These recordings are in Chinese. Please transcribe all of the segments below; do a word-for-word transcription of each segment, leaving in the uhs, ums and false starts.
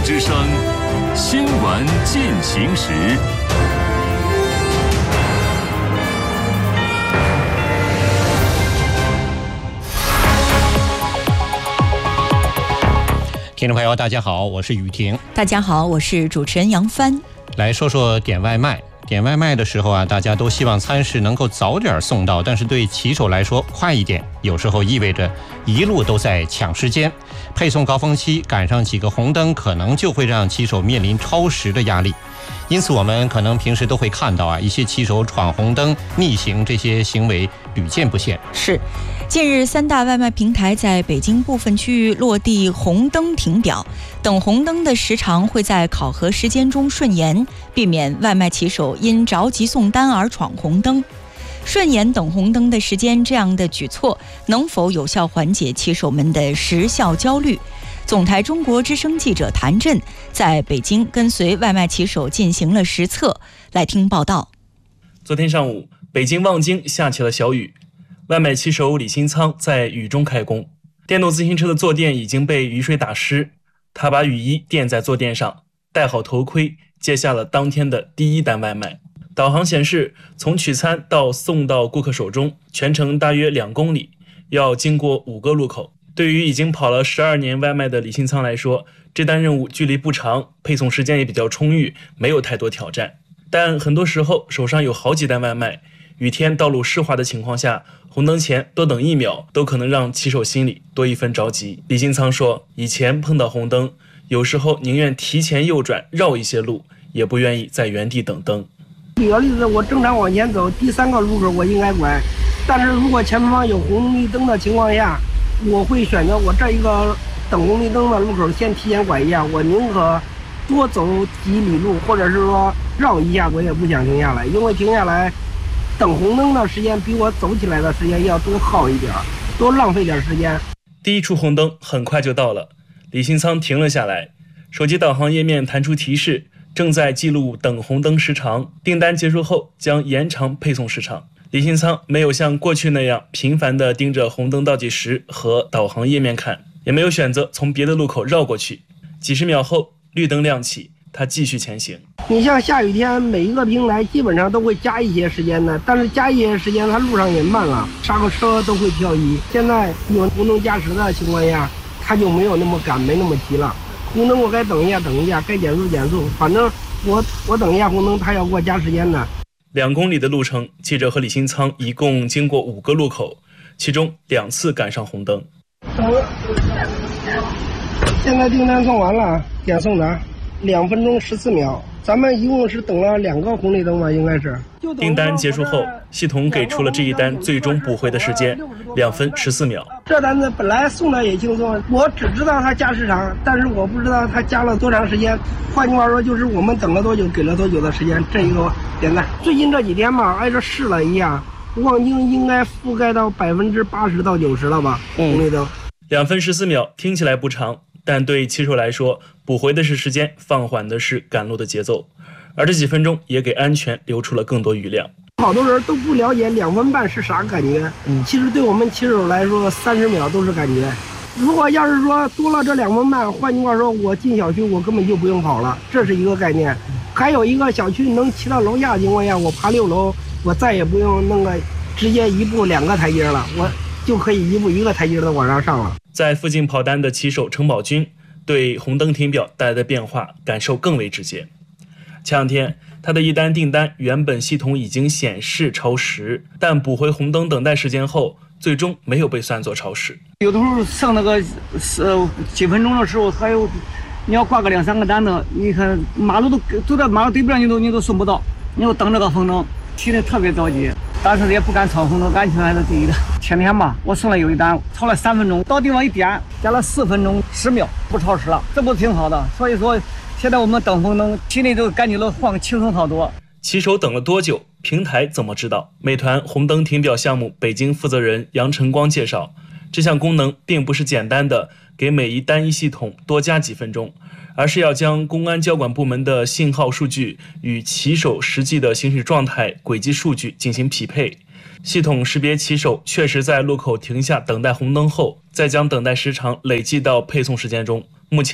之声，新闻进行时。 听众朋友大家好，我是雨婷。 大家好，我是主持人杨帆。 来说说点外卖。点外卖的时候啊，大家都希望餐食能够早点送到，但是对骑手来说，快一点有时候意味着一路都在抢时间。配送高峰期赶上几个红灯，可能就会让骑手面临超时的压力。因此我们可能平时都会看到啊，一些骑手闯红灯、逆行这些行为屡见不鲜。 是，近日三大外卖平台在北京部分区域落地红灯停表，等红灯的时长会在考核时间中顺延，避免外卖骑手因着急送单而闯红灯。顺延等红灯的时间，这样的举措能否有效缓解骑手们的时效焦虑？总台中国之声记者谭震在北京跟随外卖骑手进行了实测，来听报道。 昨天上午，北京望京下起了小雨，外卖骑手李新仓在雨中开工，电动自行车的坐垫已经被雨水打湿，他把雨衣垫在坐垫上，戴好头盔，接下了当天的第一单外卖。导航显示，从取餐到送到顾客手中，全程大约两公里，要经过五个路口。对于已经跑了十二年外卖的李新仓来说，这单任务距离不长，配送时间也比较充裕，没有太多挑战。但很多时候手上有好几单外卖，雨天道路湿滑的情况下，红灯前多等一秒都可能让骑手心里多一分着急。李新仓说，以前碰到红灯，有时候宁愿提前右转绕一些路，也不愿意在原地等灯。 举个例子，我正常往前走，第三个路口我应该拐，但是如果前方有红绿灯的情况下，我会选择我这一个等红绿灯的路口先提前拐一下，我宁可多走几里路，或者是说绕一下，我也不想停下来，因为停下来等红灯的时间比我走起来的时间要多耗一点，多浪费点时间。 第一处红灯很快就到了，李新仓停了下来，手机导航页面弹出提示，正在记录等红灯时长，订单结束后将延长配送时长。李新仓没有像过去那样频繁地盯着红灯倒计时和导航页面看，也没有选择从别的路口绕过去。几十秒后，绿灯亮起，他继续前行。 你像下雨天，每一个平台基本上都会加一些时间的，但是加一些时间，它路上也慢了，刹个车都会漂移。现在有红灯加时的情况下，他就没有那么赶，没那么急了。红灯我该等一下，等一下，该减速减速，反正我我等一下红灯，他要给我加时间的。 两公里的路程，记者和李新仓一共经过五个路口，其中两次赶上红灯。 现在订单送完了，点送达，两分钟十四秒。咱们一共是等了两个红绿灯吧，应该是。 订单结束后，系统给出了这一单最终补回的时间，两分十四秒。 这单子本来送的也轻松，我只知道它加时长，但是我不知道它加了多长时间。换句话说，就是我们等了多久，给了多久的时间。这一个点赞。最近这几天吧，挨着试了一下，望京应该覆盖到百分之八十到九十了吧？红绿灯。 两分十四秒听起来不长，但对骑手来说，补回的是时间，放缓的是赶路的节奏，而这几分钟也给安全留出了更多余量。 好多人都不了解两分半是啥感觉，嗯，其实对我们骑手来说，三十秒都是感觉。如果要是说多了这两分半，换句话说，我进小区我根本就不用跑了，这是一个概念。还有一个小区能骑到楼下的情况下，我爬六楼，我再也不用弄个直接一步两个台阶了，我就可以一步一个台阶的往上上了。 在附近跑单的骑手程宝军对红灯停表带来的变化感受更为直接。前两天他的一单订单原本系统已经显示超时，但补回红灯等待时间后，最终没有被算作超时。 有的时候剩那个呃几分钟的时候，还有你要挂个两三个单子，你看马路都都在马路对边你都你都送不到，你要等这个红灯，骑得特别着急，但是也不敢闯红灯，安全还是第一的。前天吧，我送了有一单，超了三分钟，到地方一点，加了四分钟十秒，不超时了，这不挺好的？所以说。现在我们等红灯，心里都感觉到放轻松好多。 骑手等了多久？平台怎么知道？美团红灯停表项目北京负责人杨晨光介绍，这项功能并不是简单的给每一单一系统多加几分钟，而是要将公安交管部门的信号数据与骑手实际的行驶状态、轨迹数据进行匹配。系统识别骑手确实在路口停下等待红灯后，再将等待时长累计到配送时间中。目前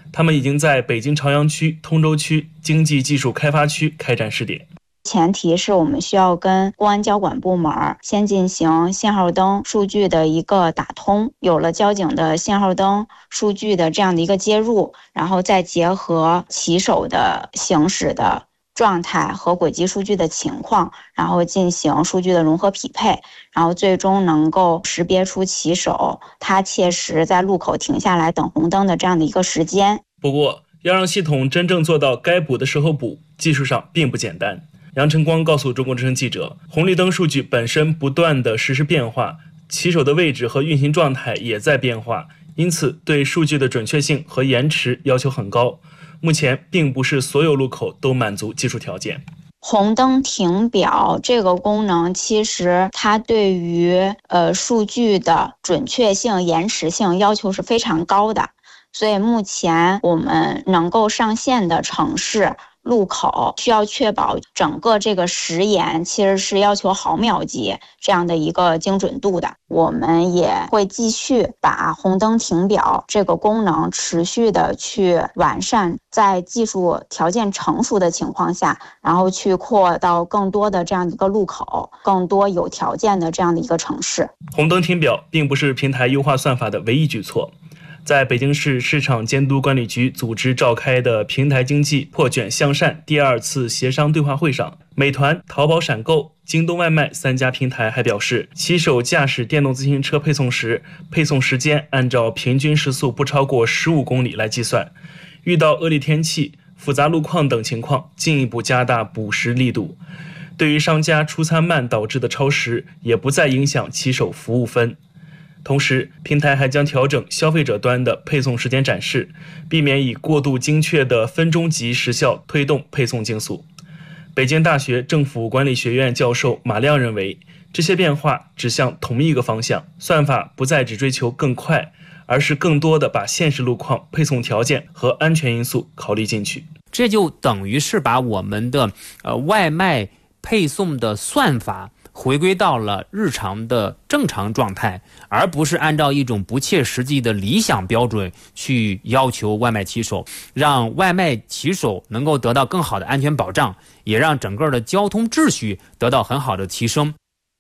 他们已经在北京朝阳区、通州区经济技术开发区开展试点。 前提是我们需要跟公安交管部门先进行信号灯数据的一个打通，有了交警的信号灯数据的这样的一个接入，然后再结合骑手的行驶的状态和轨迹数据的情况，然后进行数据的融合匹配，然后最终能够识别出骑手他切实在路口停下来等红灯的这样的一个时间。 不过，要让系统真正做到该补的时候补，技术上并不简单。杨晨光告诉中国之声记者，红绿灯数据本身不断的实时变化，骑手的位置和运行状态也在变化，因此对数据的准确性和延迟要求很高。目前并不是所有路口都满足技术条件。 红灯停表这个功能，其实它对于呃数据的准确性、延迟性要求是非常高的，所以目前我们能够上线的城市路口需要确保整个这个时延其实是要求毫秒级这样的一个精准度的。我们也会继续把红灯停表这个功能持续的去完善，在技术条件成熟的情况下，然后去扩到更多的这样的一个路口，更多有条件的这样的一个城市。 红灯停表并不是平台优化算法的唯一举措。在北京市市场监督管理局组织召开的平台经济破卷向善第二次协商对话会上，美团、淘宝闪购、京东外卖三家平台还表示，骑手驾驶电动自行车配送时，配送时间按照平均时速不超过十五公里来计算，遇到恶劣天气、复杂路况等情况，进一步加大补时力度。对于商家出餐慢导致的超时，也不再影响骑手服务分。同时，平台还将调整消费者端的配送时间展示，避免以过度精确的分钟级时效推动配送竞速。北京大学政府管理学院教授马亮认为，这些变化指向同一个方向，算法不再只追求更快，而是更多的把现实路况、配送条件和安全因素考虑进去。 这就等于是把我们的呃外卖配送的算法回归到了日常的正常状态，而不是按照一种不切实际的理想标准去要求外卖骑手，让外卖骑手能够得到更好的安全保障，也让整个的交通秩序得到很好的提升。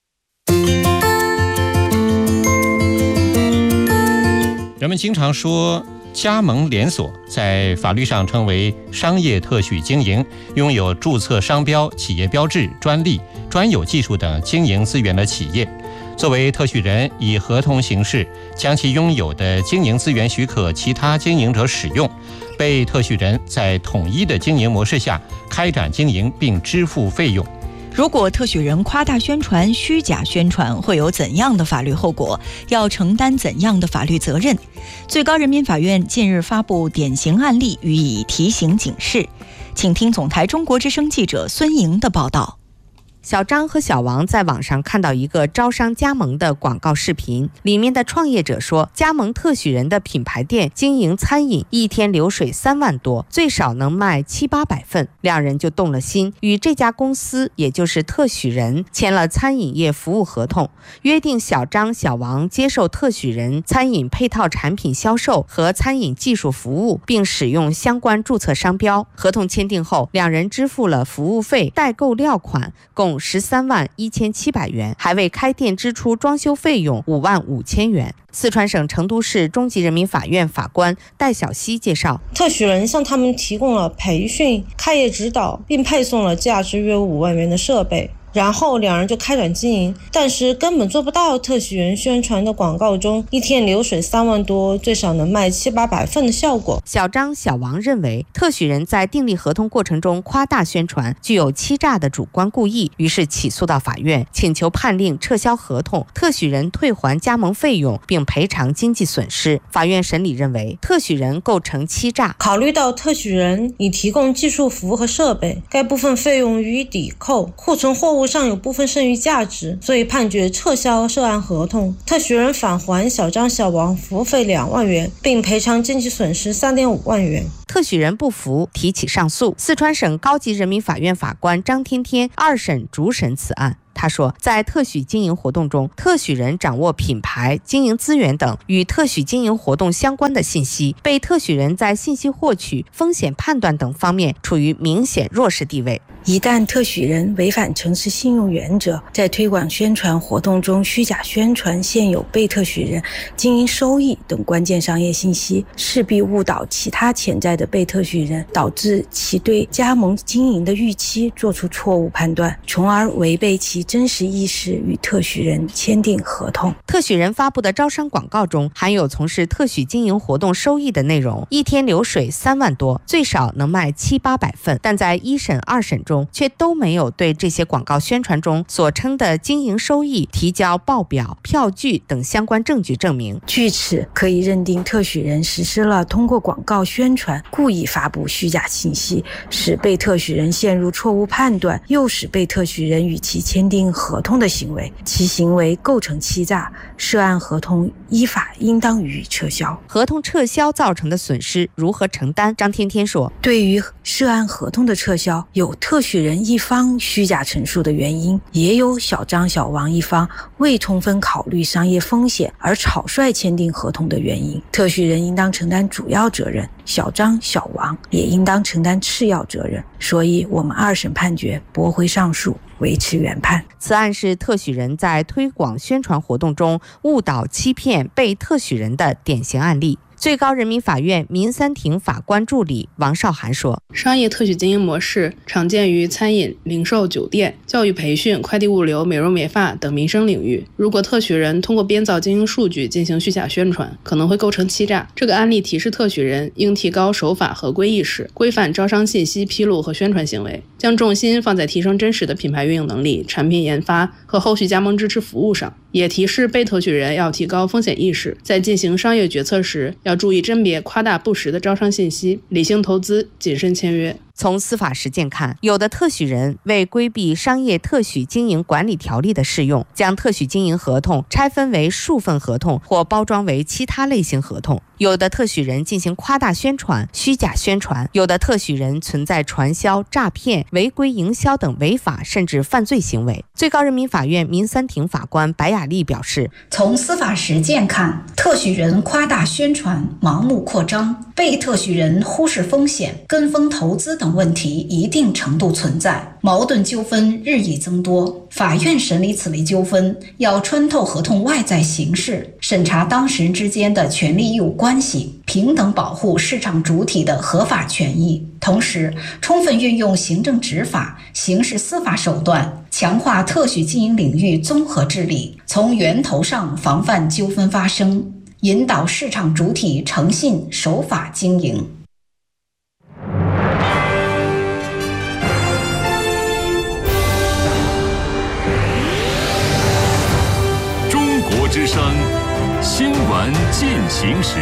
人们经常说加盟连锁，在法律上称为商业特许经营，拥有注册商标、企业标志、专利、专有技术等经营资源的企业。作为特许人，以合同形式将其拥有的经营资源许可其他经营者使用，被特许人在统一的经营模式下开展经营并支付费用。 如果特许人夸大宣传、虚假宣传，会有怎样的法律后果？要承担怎样的法律责任？最高人民法院近日发布典型案例，予以提醒警示。请听总台中国之声记者孙莹的报道。 小张和小王在网上看到一个招商加盟的广告视频，里面的创业者说，加盟特许人的品牌店经营餐饮，一天流水三万多，最少能卖七八百份。两人就动了心，与这家公司，也就是特许人，签了餐饮业服务合同，约定小张、小王接受特许人餐饮配套产品销售和餐饮技术服务，并使用相关注册商标。合同签订后，两人支付了服务费、代购料款，共十三万一千七百元，还为开店支出装修费用五万五千元。四川省成都市中级人民法院法官戴晓西介绍， 特许人向他们提供了培训、开业指导，并配送了价值约五万元的设备。然后两人就开展经营，但是根本做不到特许人宣传的广告中一天流水三万多，最少能卖七八百份的效果。 小张、小王认为，特许人在订立合同过程中夸大宣传，具有欺诈的主观故意，于是起诉到法院，请求判令撤销合同，特许人退还加盟费用，并赔偿经济损失。法院审理认为，特许人构成欺诈。 考虑到特许人已提供技术服务和设备，该部分费用予以抵扣，库存货物上有部分剩余价值，所以判决撤销涉案合同。特许人返还小张、小王服务费两万元，并赔偿经济损失三点五万元。 特许人不服，提起上诉。四川省高级人民法院法官张天天二审主审此案。 他说，在特许经营活动中，特许人掌握品牌、经营资源等与特许经营活动相关的信息，被特许人在信息获取、风险判断等方面处于明显弱势地位。 一旦特许人违反诚实信用原则，在推广宣传活动中虚假宣传现有被特许人经营收益等关键商业信息，势必误导其他潜在的被特许人，导致其对加盟经营的预期做出错误判断，从而违背其真实意识与特许人签订合同。 特许人发布的招商广告中含有从事特许经营活动收益的内容，一天流水三万多，最少能卖七八百份，但在一审、二审中却都没有对这些广告宣传中所称的经营收益提交报表、票据等相关证据证明。 据此可以认定特许人实施了通过广告宣传故意发布虚假信息，使被特许人陷入错误判断，诱使被特许人与其签订合同的行为，其行为构成欺诈，涉案合同依法应当予以撤销。 合同撤销造成的损失如何承担？张天天说， 对于涉案合同的撤销，有特许人一方虚假陈述的原因，也有小张小王一方未充分考虑商业风险而草率签订合同的原因。特许人应当承担主要责任，小张小王也应当承担次要责任。所以我们二审判决驳回上诉，维持原判。 此案是特许人在推广宣传活动中误导欺骗被特许人的典型案例。最高人民法院民三庭法官助理王少涵说， 商业特许经营模式常见于餐饮、零售、酒店、教育培训、快递物流、美容美发等民生领域。如果特许人通过编造经营数据进行虚假宣传，可能会构成欺诈。这个案例提示特许人应提高守法合规意识，规范招商信息披露和宣传行为，将重心放在提升真实的品牌运营能力、产品研发和后续加盟支持服务上。也提示被特许人要提高风险意识，在进行商业决策时要注意甄别夸大不实的招商信息，理性投资，谨慎签约。 从司法实践看，有的特许人为规避商业特许经营管理条例的适用，将特许经营合同拆分为数份合同或包装为其他类型合同；有的特许人进行夸大宣传、虚假宣传；有的特许人存在传销、诈骗、违规营销等违法甚至犯罪行为。最高人民法院民三庭法官白雅丽表示， 从司法实践看，特许人夸大宣传、盲目扩张，被特许人忽视风险、跟风投资等问题一定程度存在，矛盾纠纷日益增多。法院审理此类纠纷，要穿透合同外在形式，审查当事人之间的权利义务关系，平等保护市场主体的合法权益，同时充分运用行政执法、刑事司法手段，强化特许经营领域综合治理，从源头上防范纠纷发生，引导市场主体诚信守法经营。 中国之声新闻进行时。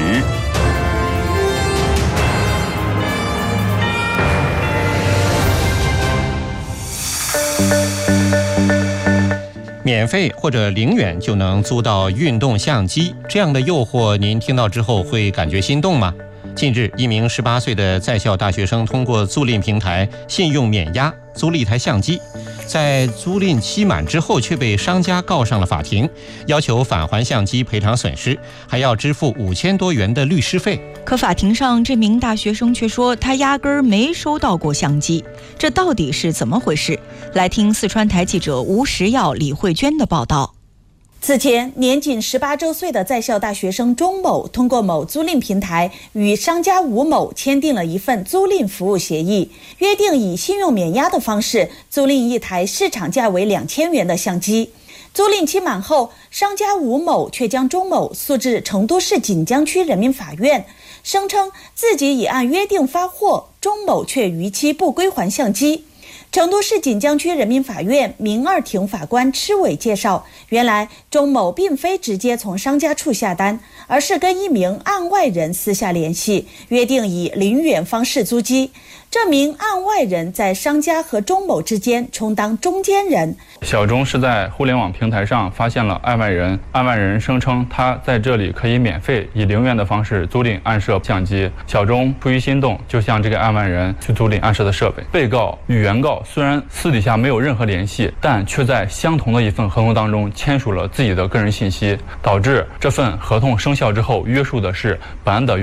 免费或者零元就能租到运动相机，这样的诱惑您听到之后会感觉心动吗？近日，一名十八岁的在校大学生通过租赁平台信用免押租了一台相机，在租赁期满之后却被商家告上了法庭，要求返还相机赔偿损失，还要支付五千多元的律师费。 可法庭上，这名大学生却说他压根儿没收到过相机，这到底是怎么回事？来听四川台记者吴石耀、李慧娟的报道。 此前，年仅十八周岁的在校大学生钟某通过某租赁平台与商家吴某签订了一份租赁服务协议，约定以信用免押的方式租赁一台市场价为两千元的相机。租赁期满后，商家吴某却将钟某诉至成都市锦江区人民法院，声称自己已按约定发货，钟某却逾期不归还相机。成都市锦江区人民法院民二庭法官吃伟介绍，原来钟某并非直接从商家处下单，而是跟一名案外人私下联系，约定以零元方式租机。这名案外人在商家和钟某之间充当中间人。 小钟是在互联网平台上发现了案外人，案外人声称他在这里可以免费以零元的方式租赁案设相机。小钟出于心动，就向这个案外人去租赁案设的设备。被告与原告虽然私底下没有任何联系，但却在相同的一份合同当中签署了自己的个人信息，导致这份合同生效之后约束的是本案的